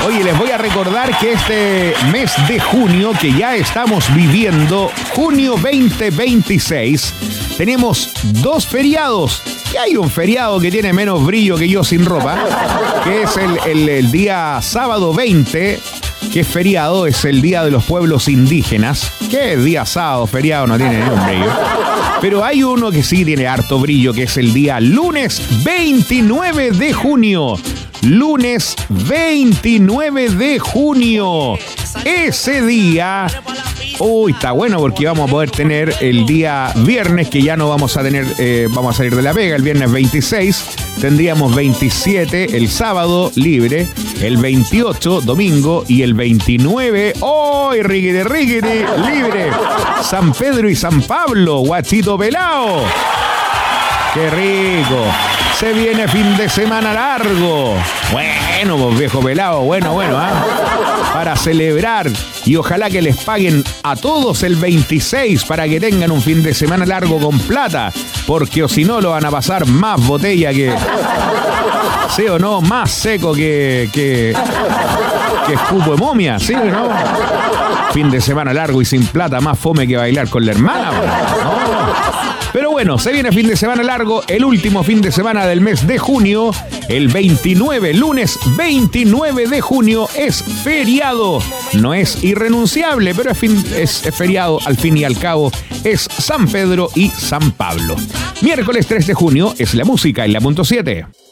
Oye, les voy a recordar que este mes de junio, que ya estamos viviendo, junio 2026, tenemos 2 feriados. Y hay un feriado que tiene menos brillo que yo sin ropa, que es el día sábado 20, que es feriado, es el Día de los Pueblos Indígenas. Que es día sábado, feriado, no tiene ningún brillo. Pero hay uno que sí tiene harto brillo, que es el día lunes 29 de junio. Lunes 29 de junio. Ese día... Uy, está bueno porque vamos a poder tener el día viernes, que ya no vamos a tener, vamos a salir de la pega, el viernes 26, tendríamos 27 el sábado libre, el 28 domingo y el 29, ¡oh! Riquiti, libre. San Pedro y San Pablo, guachito pelao. ¡Qué rico! Se viene fin de semana largo. Bueno, pues viejo pelado, bueno, ¿ah? Para celebrar. Y ojalá que les paguen a todos el 26 para que tengan un fin de semana largo con plata. Porque o si no lo van a pasar más botella que... ¿Sí o no? Más seco que escupo de momia, ¿sí o no? Fin de semana largo y sin plata, más fome que bailar con la hermana, ¿no? Pero bueno, se viene fin de semana largo, el último fin de semana del mes de junio, el 29, lunes 29 de junio, es feriado. No es irrenunciable, pero es feriado al fin y al cabo, es San Pedro y San Pablo. Miércoles 3 de junio es la música en la .7.